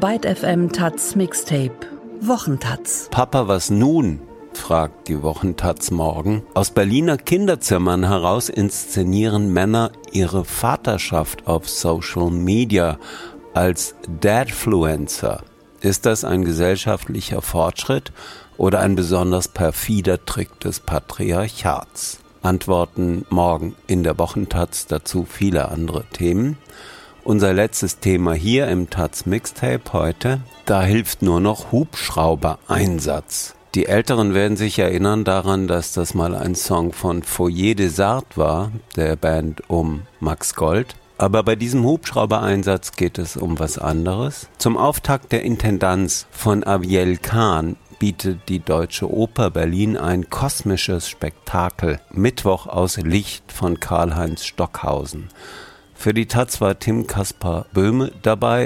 Byte FM Taz Mixtape Wochentaz. Papa, was nun? Fragt die Wochentaz morgen. Aus Berliner Kinderzimmern heraus inszenieren Männer ihre Vaterschaft auf Social Media als Dadfluencer. Ist das ein gesellschaftlicher Fortschritt oder ein besonders perfider Trick des Patriarchats? Antworten morgen in der Wochentaz, dazu viele andere Themen. Unser letztes Thema hier im Taz Mixtape heute, da hilft nur noch Hubschrauber-Einsatz. Die Älteren werden sich erinnern daran, dass das mal ein Song von Foyer des Arts war, der Band um Max Gold. Aber bei diesem Hubschrauber-Einsatz geht es um was anderes. Zum Auftakt der Intendanz von Aviel Khan bietet die Deutsche Oper Berlin ein kosmisches Spektakel. Mittwoch aus Licht von Karl-Heinz Stockhausen. Für die Taz war Tim Kaspar Böhme dabei.